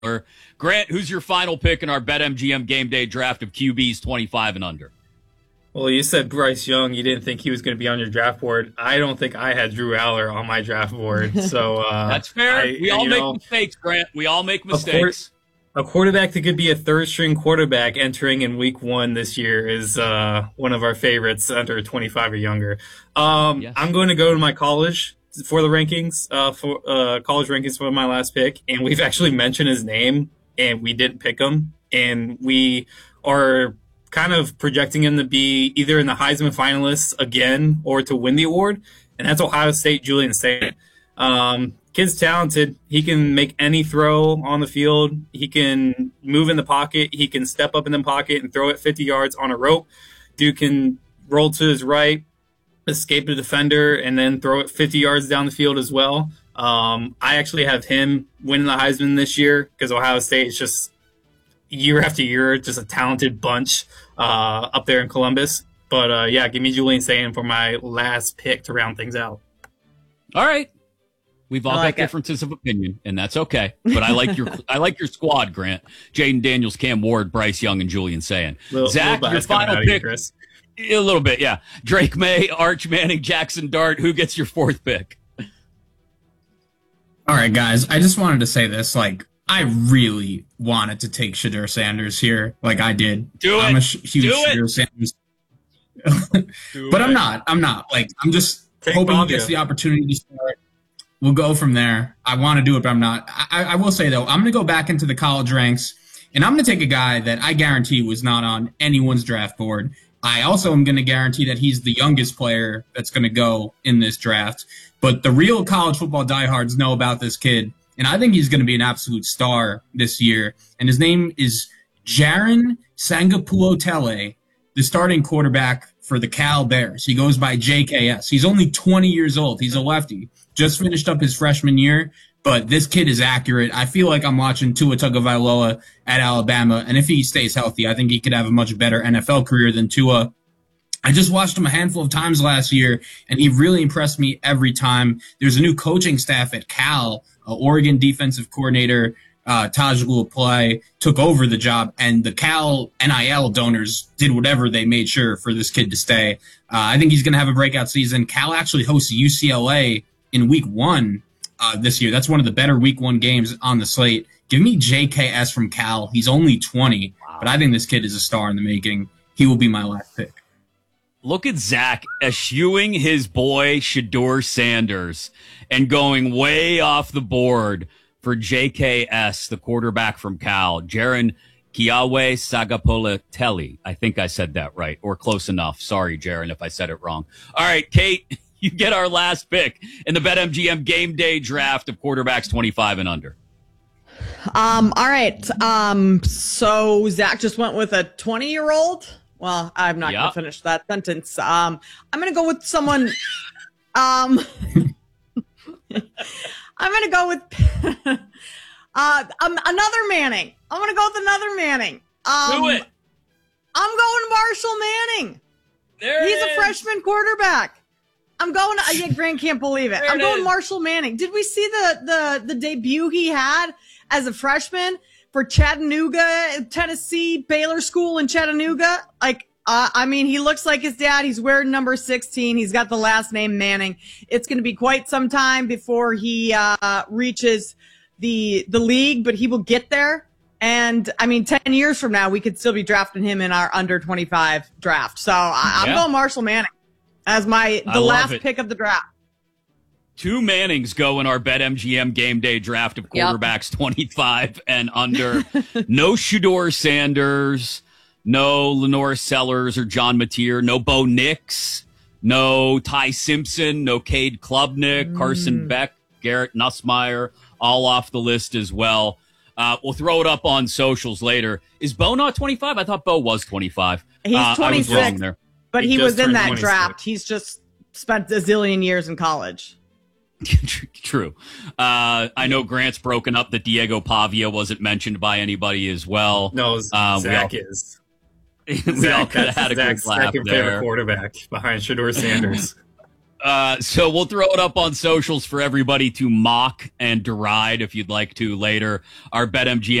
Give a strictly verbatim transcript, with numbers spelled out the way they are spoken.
Grant, who's your final pick in our BetMGM Game Day draft of Q Bs twenty-five and under? Well, you said Bryce Young. You didn't think he was going to be on your draft board. I don't think I had Drew Aller on my draft board. So uh, that's fair. I, we all make know, mistakes, Grant. We all make mistakes. A, quarterback that could be a third-string quarterback entering in week one this year is uh, one of our favorites under twenty-five or younger. Um, yes. I'm going to go to my college for the rankings, uh, for uh, college rankings for my last pick. And we've actually mentioned his name, and we didn't pick him. And we are kind of projecting him to be either in the Heisman finalists again or to win the award, and that's Ohio State Julian Sayin. Um, kid's talented. He can make any throw on the field. He can move in the pocket. He can step up in the pocket and throw it fifty yards on a rope. Dude can roll to his right, escape the defender, and then throw it fifty yards down the field as well. Um, I actually have him winning the Heisman this year because Ohio State is just year after year, just a talented bunch uh, up there in Columbus. But, uh, yeah, give me Julian Sayin for my last pick to round things out. All right. We've all like got it. differences of opinion, and that's okay. But I like your I like your squad, Grant. Jaden Daniels, Cam Ward, Bryce Young, and Julian Sayin. Little, Zach, little your final pick. You, Chris. A little bit, yeah. Drake May, Arch Manning, Jackson Dart. Who gets your fourth pick? All right, guys. I just wanted to say this. Like, I really wanted to take Shedeur Sanders here, like I did. Do it. I'm a sh- huge Do Shedeur it. Sanders, Do but it. I'm not. I'm not. Like, I'm just Take hoping Bob he gets Joe. the opportunity to start. We'll go from there. I want to do it, but I'm not. I, I will say though, I'm going to go back into the college ranks, and I'm going to take a guy that I guarantee was not on anyone's draft board. I also am going to guarantee that he's the youngest player that's going to go in this draft. But the real college football diehards know about this kid. And I think he's going to be an absolute star this year. And his name is Jaron Sangapuotele, the starting quarterback for the Cal Bears. He goes by J K S. He's only twenty years old. He's a lefty. Just finished up his freshman year. But this kid is accurate. I feel like I'm watching Tua Tagovailoa at Alabama. And if he stays healthy, I think he could have a much better N F L career than Tua. I just watched him a handful of times last year, and he really impressed me every time. There's a new coaching staff at Cal. Uh, Oregon defensive coordinator uh, Taj Gulaply took over the job, and the Cal N I L donors did whatever they made sure for this kid to stay. Uh, I think he's going to have a breakout season. Cal actually hosts U C L A in week one uh, this year. That's one of the better week one games on the slate. Give me J K S from Cal. He's only twenty, wow. But I think this kid is a star in the making. He will be my last pick. Look at Zach eschewing his boy Shedeur Sanders and going way off the board for J K S, the quarterback from Cal, Jaron Kiawe Sagapoleteli. I think I said that right, or close enough. Sorry, Jaron, if I said it wrong. All right, Kate, you get our last pick in the BetMGM Game Day draft of quarterbacks twenty-five and under. Um, all right. Um, so Zach just went with a twenty-year-old. Well, I'm not Yep. going to finish that sentence. Um, I'm going to go with someone. Um, I'm going to go with uh, um, another Manning. I'm going to go with another Manning. Um, Do it. I'm going Marshall Manning. There He's it a is. freshman quarterback. I'm going. To, yeah, Grant can't believe it. There I'm it going is. Marshall Manning. Did we see the the the debut he had as a freshman for Chattanooga, Tennessee, Baylor School in Chattanooga? Like, uh, I mean, he looks like his dad. He's wearing number sixteen. He's got the last name Manning. It's going to be quite some time before he uh, reaches the the league, but he will get there. And I mean, ten years from now, we could still be drafting him in our under twenty-five draft. So I, I'm Yeah. going Marshall Manning as my I the love last it. pick of the draft. Two Mannings go in our BetMGM Game Day draft of Yep. quarterbacks twenty-five and under. No Shedeur Sanders, no Lenore Sellers or John Mateer, no Bo Nix, no Ty Simpson, no Cade Klubnik, Carson Beck, Garrett Nussmeier, all off the list as well. Uh, we'll throw it up on socials later. Is Bo not twenty-five? I thought Bo was twenty-five. He's uh, I was twenty-six. wrong there. But He he, just was in turned that twenty-six. draft. He's just spent a zillion years in college. True. Uh, I know Grant's broken up that Diego Pavia wasn't mentioned by anybody as well. No, Uh, we Zach all- is. we all Zach, could have that's had a Zach's good laugh second favorite there. quarterback behind Shedeur Sanders. Uh, so we'll throw it up on socials for everybody to mock and deride if you'd like to later. Our BetMGM